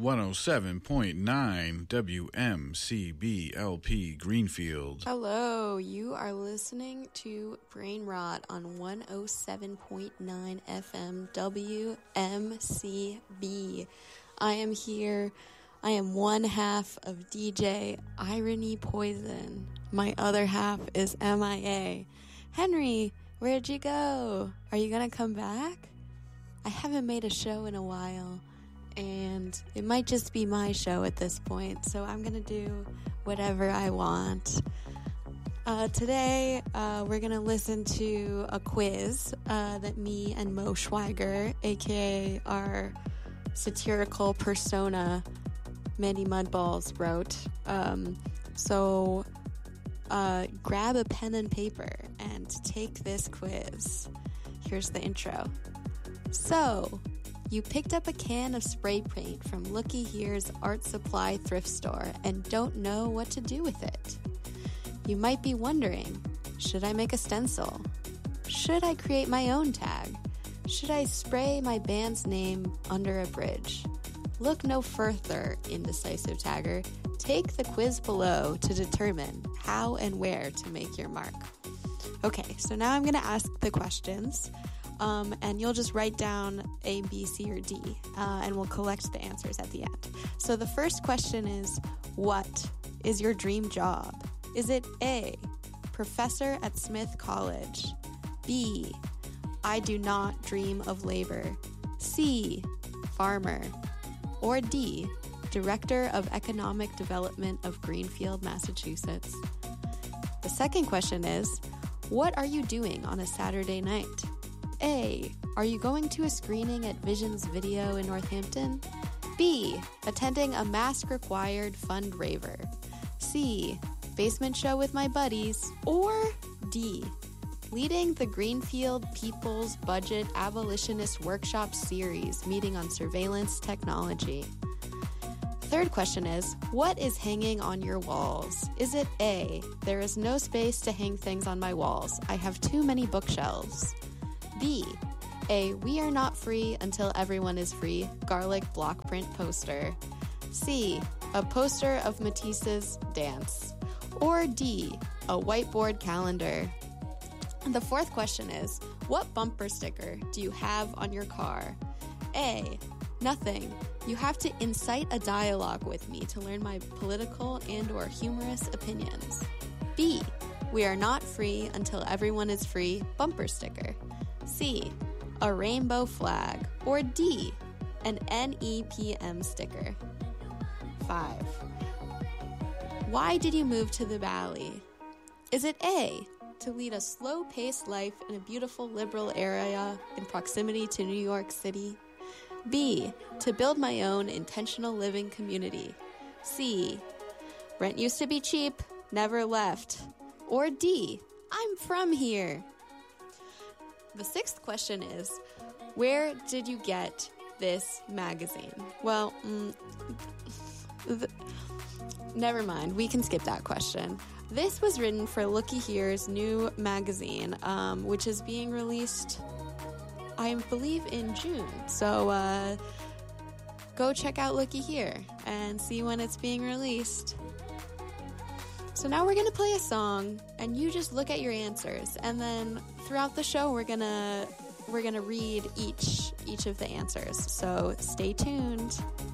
107.9 WMCBLP Greenfield. Hello, you are listening to Brain Rot on 107.9 FM WMCB. I am here. I am one half of DJ Irony Poison. My other half is MIA. Henry, where'd you go? Are you gonna come back? I haven't made a show in a while, and it might just be my show at this point, so I'm gonna do whatever I want. Today, we're gonna listen to a quiz that me and Mo Schweiger, aka our satirical persona, Mandy Mudballs, wrote. So grab a pen and paper and take this quiz. Here's the intro. So, you picked up a can of spray paint from Looky Here's art supply thrift store and don't know what to do with it. You might be wondering, should I make a stencil? Should I create my own tag? Should I spray my band's name under a bridge? Look no further, indecisive tagger. Take the quiz below to determine how and where to make your mark. Okay, so now I'm going to ask the questions. And you'll just write down A, B, C, or D, and we'll collect the answers at the end. So the first question is, what is your dream job? Is it A, professor at Smith College? B, I do not dream of labor? C, farmer? Or D, director of economic development of Greenfield, Massachusetts? The second question is, what are you doing on a Saturday night? A, are you going to a screening at Visions Video in Northampton? B, attending a mask-required fundraiser? C, basement show with my buddies? Or D, leading the Greenfield People's Budget Abolitionist Workshop series meeting on surveillance technology? Third question is, what is hanging on your walls? Is it A, there is no space to hang things on my walls. I have too many bookshelves. B, a we are not free until everyone is free garlic block print poster. C, a poster of Matisse's dance. Or D, a whiteboard calendar. And the fourth question is, what bumper sticker do you have on your car? A, nothing. You have to incite a dialogue with me to learn my political and or humorous opinions. B, we are not free until everyone is free bumper sticker. C, a rainbow flag. Or D, an NEPM sticker. 5. Why did you move to the Valley? Is it A, to lead a slow-paced life in a beautiful liberal area in proximity to New York City? B, to build my own intentional living community? C, rent used to be cheap, never left. Or D, I'm from here. The sixth question is, where did you get this magazine? Well, never mind. We can skip that question. This was written for Looky Here's new magazine, which is being released, I believe, in June. So go check out Looky Here and see when it's being released. So now we're going to play a song, and you just look at your answers, and then throughout the show we're gonna read each of the answers. So stay tuned.